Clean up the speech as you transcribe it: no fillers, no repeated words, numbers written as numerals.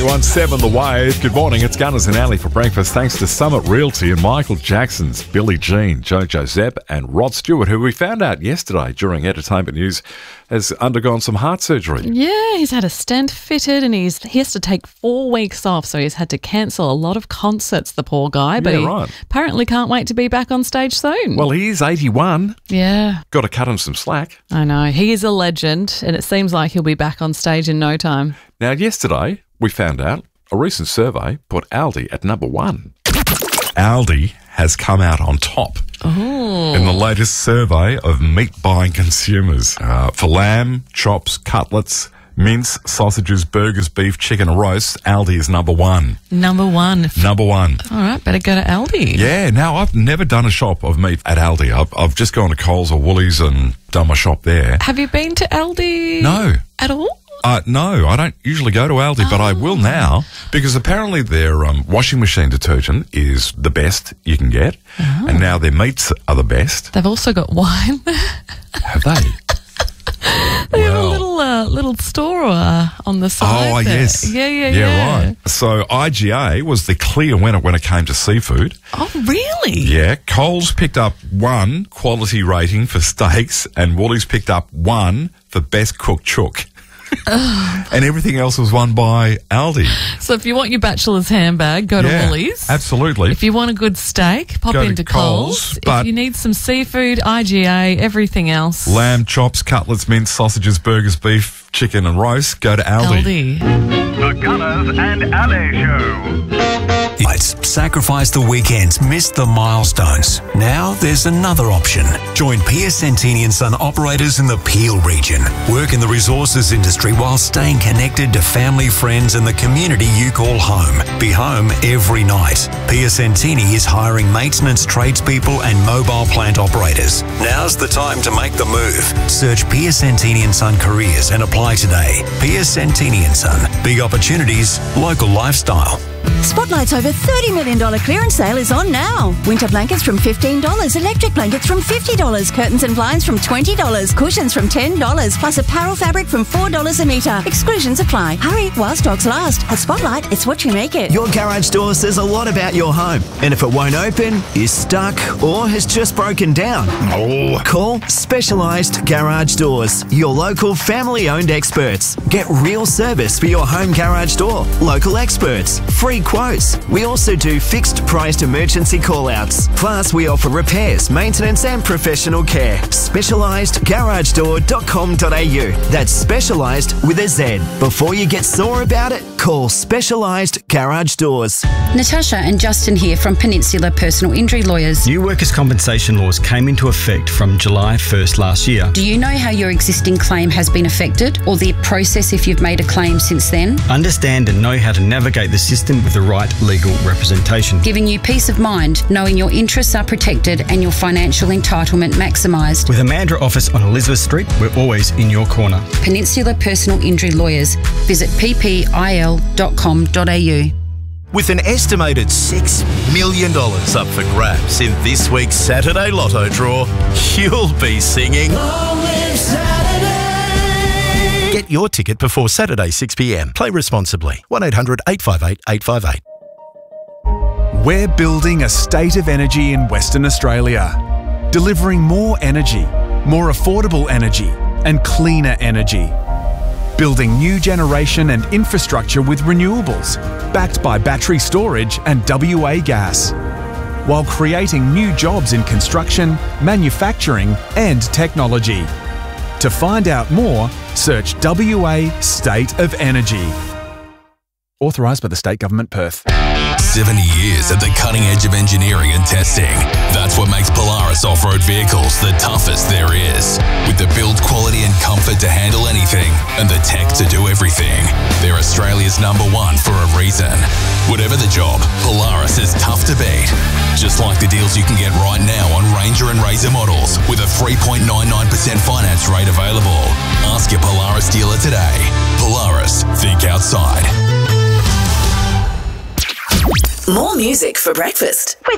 91.7 The Wave. Good morning, it's Gunners and Ali for breakfast. Thanks to Summit Realty and Michael Jackson's Billie Jean, Jojo Zepp and Rod Stewart, who we found out yesterday during Entertainment News has undergone some heart surgery. Yeah, he's had a stent fitted and he has to take 4 weeks off, so he's had to cancel a lot of concerts, the poor guy. But he apparently can't wait to be back on stage soon. Well, he is 81. Yeah. Got to cut him some slack. I know. He is a legend and it seems like he'll be back on stage in no time. Now, yesterday we found out a recent survey put Aldi at number 1. Aldi has come out on top in the latest survey of meat-buying consumers. For lamb, chops, cutlets, mince, sausages, burgers, beef, chicken and roast, Aldi is number 1. Number 1. Number 1. All right, better go to Aldi. Yeah, now I've never done a shop of meat at Aldi. I've just gone to Coles or Woolies and done my shop there. Have you been to Aldi? No. At all? No, I don't usually go to Aldi, but I will now because apparently their washing machine detergent is the best you can get, and now their meats are the best. They've also got wine. Have they? They have a little store on the side. Oh, there. yes. Yeah, right. So IGA was the clear winner when it came to seafood. Oh, really? Yeah. Coles picked up 1 quality rating for steaks and Woolies picked up 1 for best cooked chook. And everything else was won by Aldi. So if you want your bachelor's handbag, go to Woolies. Absolutely. If you want a good steak, pop into Coles. If you need some seafood, IGA, everything else. Lamb, chops, cutlets, mince, sausages, burgers, beef, chicken and roast, go to Aldi. The Gunners and Ali Show. Sacrifice the weekends, miss the milestones. Now there's another option. Join Piacentini & Son operators in the Peel region. Work in the resources industry while staying connected to family, friends and the community you call home. Be home every night. Piacentini is hiring maintenance tradespeople and mobile plant operators. Now's the time to make the move. Search Piacentini & Son Careers and apply today. Piacentini & Son. Big opportunities, local lifestyle. Spotlight's over $30 million clearance sale is on now. Winter blankets from $15, electric blankets from $50, curtains and blinds from $20, cushions from $10, plus apparel fabric from $4 a metre. Exclusions apply. Hurry while stocks last. At Spotlight, it's what you make it. Your garage door says a lot about your home. And if it won't open, is stuck, or has just broken down, call Specialised Garage Doors, your local family-owned experts. Get real service for your home garage door. Local experts. Free quotes. We also do fixed priced emergency call-outs. Plus, we offer repairs, maintenance and professional care. SpecialisedGarageDoor.com.au. That's specialised with a Z. Before you get sore about it, call Specialised Garage Doors. Natasha and Justin here from Peninsula Personal Injury Lawyers. New workers' compensation laws came into effect from July 1st last year. Do you know how your existing claim has been affected or the process if you've made a claim since then? Understand and know how to navigate the system with the right legal representation. Giving you peace of mind, knowing your interests are protected and your financial entitlement maximised. With a Mandurah office on Elizabeth Street, we're always in your corner. Peninsula Personal Injury Lawyers. Visit ppil.com.au. With an estimated $6 million up for grabs in this week's Saturday Lotto draw, you'll be singing Long Live Saturday. Get your ticket before Saturday 6 p.m. Play responsibly. 1800 858 858. We're building a state of energy in Western Australia, delivering more energy, more affordable energy and cleaner energy. Building new generation and infrastructure with renewables, backed by battery storage and WA gas, while creating new jobs in construction, manufacturing and technology. To find out more, search WA State of Energy. Authorised by the State Government, Perth. 70 years at the cutting edge of engineering and testing. That's what makes Polaris off-road vehicles the toughest there is. With the build quality and comfort to handle anything and the tech to do everything. They're Australia's #1 for a reason. Whatever the job, Polaris is tough to beat. Just like the deals you can get right now on Ranger and Razor models with a 3.99% finance rate available. Ask your Polaris dealer today. Polaris, think outside. More music for breakfast with